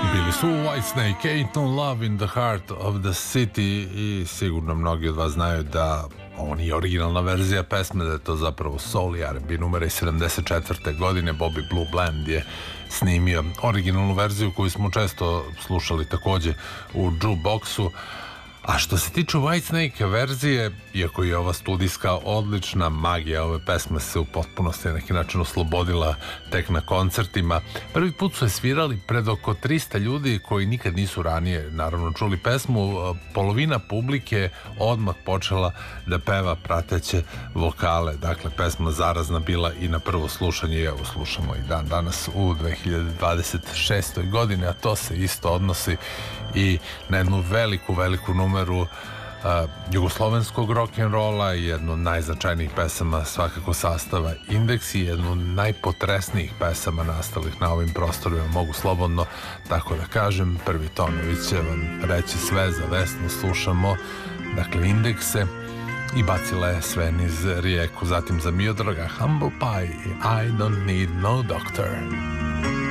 Bili su Whitesnake, Ain't No Love in the Heart of the City i sigurno mnogi od vas znaju da ovo nije originalna verzija pesme, da je to zapravo soul i R&B numera iz 74. godine. Bobby Blue Bland je snimio originalnu verziju koju smo često slušali takođe u jukeboxu. A što se tiče Whitesnake verzije, iako je ova studijska odlična, magija ove pesme se u potpunosti na neki način oslobodila tek na koncertima. Prvi put su je svirali pred oko 300 ljudi koji nikad nisu ranije naravno čuli pesmu. Polovina publike odmah počela da peva prateće vokale. Dakle, pesma zarazna bila i na prvo slušanje, i evo slušamo i dan danas u 2026. godini, a to se isto odnosi i na jednu veliku numeru jugoslovenskog rock'n'rolla, jednu od najznačajnijih pesama svakako sastava Indeks i jednu od najpotresnijih pesama nastalih na ovim prostorima, mogu slobodno tako da kažem. Prvi tonovi će vam reći sve za Vesnu. Slušamo dakle Indekse i Bacila je sve niz rijeku, zatim za Miodraga Humble Pie i I Don't Need No Doctor.